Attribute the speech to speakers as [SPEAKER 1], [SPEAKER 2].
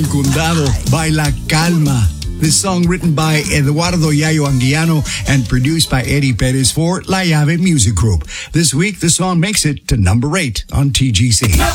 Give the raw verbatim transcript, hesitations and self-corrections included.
[SPEAKER 1] Condado by La Calma. This song written by Eduardo Yayo Anguiano and produced by Eddie Perez for La Llave Music Group. This week, the song makes it to number eight on T G C.